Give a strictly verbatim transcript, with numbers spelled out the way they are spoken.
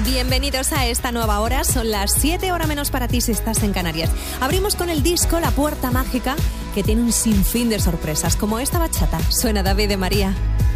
Bienvenidos a esta nueva hora, son las siete horas menos para ti si estás en Canarias. Abrimos con el disco La Puerta Mágica, que tiene un sinfín de sorpresas, como esta bachata. Suena David de María.